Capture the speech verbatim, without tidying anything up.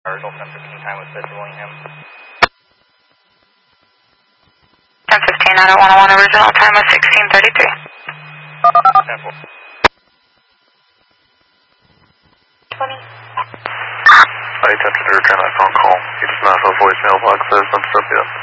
Result ten fifteen time with Sid Willingham. ten fifteen, I don't want to want original time of sixteen thirty-three. ten four. twenty. I attempted to return that phone call. He does not have a voicemail box, so there's no stuff yet.